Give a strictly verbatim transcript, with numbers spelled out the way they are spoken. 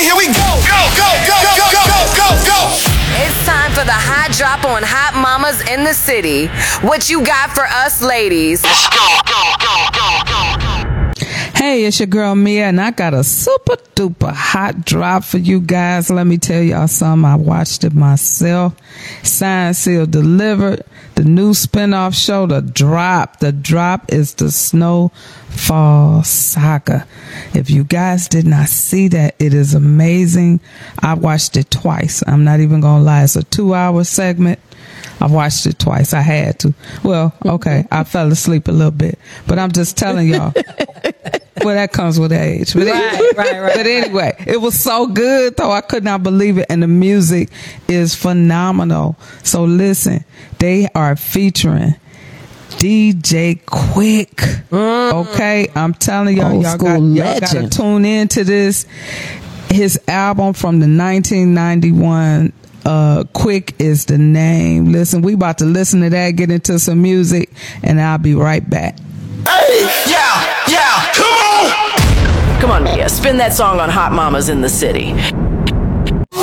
here we go. Go, go, go, go, go, go, go, go. It's time for the hot drop on Hot Mamas in the City. What you got for us ladies? Let's go, go, go, go, go, go. Hey, it's your girl Mia, and I got a super duper hot drop for you guys. Let me tell y'all something. I watched it myself. Signed, sealed, delivered. The new spinoff show, The Drop. The Drop is the Snowfall Saga. If you guys did not see that, it is amazing. I watched it twice. I'm not even gonna lie. It's a two-hour segment. I watched it twice. I had to. Well, okay, I fell asleep a little bit, but I'm just telling y'all. Well, that comes with age. But, right, anyway, right, right. but anyway, it was so good, though. I could not believe it. And the music is phenomenal. So listen, they are featuring D J Quick. Mm. Okay, I'm telling y'all, Old y'all school got, y'all got to legend. tune into this. His album from the nineteen ninety-one, uh, Quick is the name. Listen, we about to listen to that, get into some music, and I'll be right back. Hey, yeah, yeah, come on. Come on, Mia, spin that song on Hot Mamas in the City.